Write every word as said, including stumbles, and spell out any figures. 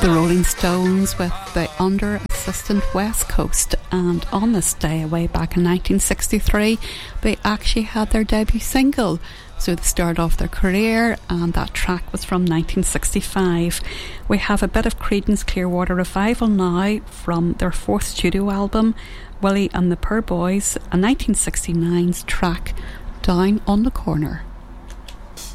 The Rolling Stones with the Under Assistant West Coast, and on this day way back in nineteen sixty-three they actually had their debut single. So they started off their career, and that track was from nineteen sixty-five. We have a bit of Creedence Clearwater Revival now from their fourth studio album, Willie and the Poor Boys, a nineteen sixty-nine's track, Down on the Corner.